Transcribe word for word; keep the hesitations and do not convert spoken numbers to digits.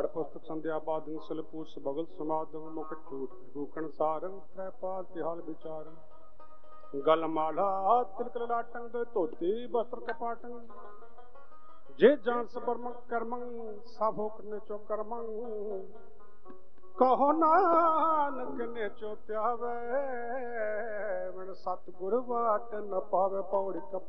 पुस्तक संध्या बादं सिलपूस बगल समादं मुख झूठ भूखण सारं त्रैपाल तिहाल विचारं गल माला तिलक ललाटं दो धोती वस्त्र कपाटं जे जान सबरमं कर्मं साभो करने चो कर्मं कहो नानक ने चो त्यावे मन सतगुर वाट न पावे पौड़ी